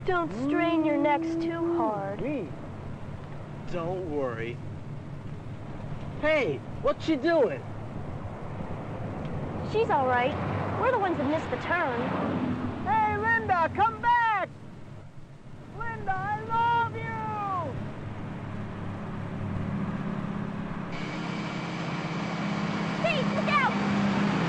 Don't strain your necks too hard. Me? Don't worry. Hey, what's she doing? She's all right. We're the ones that missed the turn. Hey, Linda, come back! Linda,